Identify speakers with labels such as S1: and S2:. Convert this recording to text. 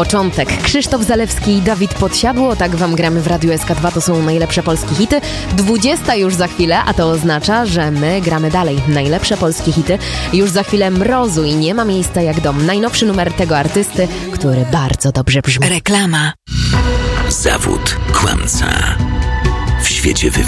S1: początek. Krzysztof Zalewski i Dawid Podsiadło, tak wam gramy w Radiu SK2, to są najlepsze polskie hity. 20 już za chwilę, a to oznacza, że my gramy dalej. Najlepsze polskie hity. Już za chwilę Mrozu i Nie ma miejsca jak dom. Najnowszy numer tego artysty, który bardzo dobrze brzmi.
S2: Reklama.
S3: Zawód kłamca. W świecie wywiadu